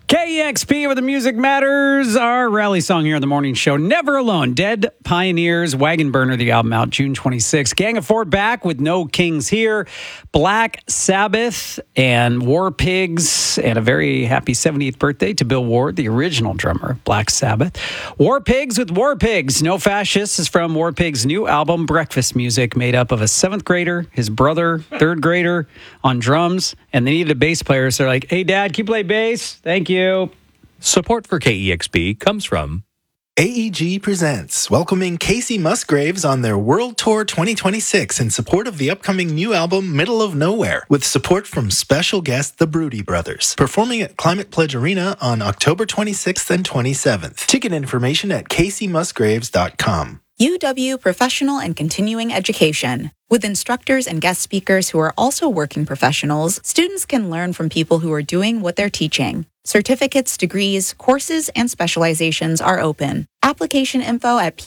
KEXP, where the music matters. Our rally song here on the morning show, Never Alone. Dead Pioneers, Wagon Burner, the album out June 26th. Gang of Four back with No Kings Here. Black Sabbath and War Pigs. And a very happy 70th birthday to Bill Ward, the original drummer of Black Sabbath. War Pigs with War Pigs. No Fascists is from War Pigs' new album, Breakfast Music, made up of a 7th grader, his brother, 3rd grader on drums. And they needed a bass player. So they're like, hey, Dad, can you play bass? Thank you. Support for KEXP comes from AEG presents, welcoming Casey Musgraves on their World Tour 2026 in support of the upcoming new album, Middle of Nowhere, with support from special guest the Broody Brothers, performing at Climate Pledge Arena on October 26th and 27th. Ticket information at caseymusgraves.com. UW Professional and Continuing Education. With instructors and guest speakers who are also working professionals, students can learn from people who are doing what they're teaching. Certificates, degrees, courses, and specializations are open. Application info at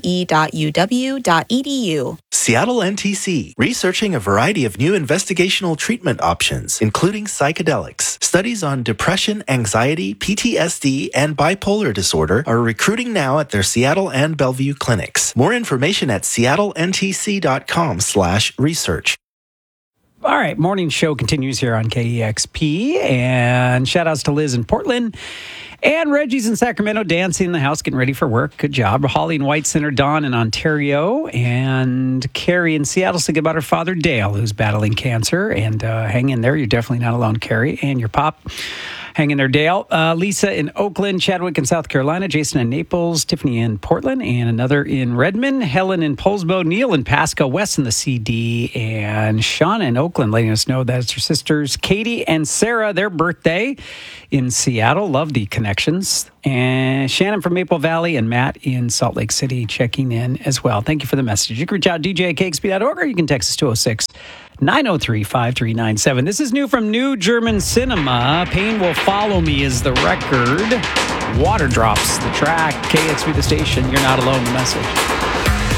pce.uw.edu. Seattle NTC, researching a variety of new investigational treatment options, including psychedelics. Studies on depression, anxiety, PTSD, and bipolar disorder are recruiting now at their Seattle and Bellevue clinics. More information at seattlentc.com/research. All right, morning show continues here on KEXP, and shout outs to Liz in Portland and Reggie's in Sacramento, dancing in the house, getting ready for work. Good job. Holly in White Center, Dawn in Ontario, and Carrie in Seattle thinking about her father, Dale, who's battling cancer. And hang in there. You're definitely not alone, Carrie, and your pop. Hang in there, Dale. Lisa in Oakland, Chadwick in South Carolina, Jason in Naples, Tiffany in Portland, and another in Redmond, Helen in Poulsbo, Neil in Pasco, Wes in the CD, and Shauna in Oakland letting us know that it's her sisters, Katie and Sarah, their birthday in Seattle. Love the connections. And Shannon from Maple Valley and Matt in Salt Lake City checking in as well. Thank you for the message. You can reach out dj@kexp.org or you can text us 206-903-5397. This is new from New German Cinema. Pain Will Follow Me is the record. Water Drops, the track. KXP, the station. You're not alone, the message.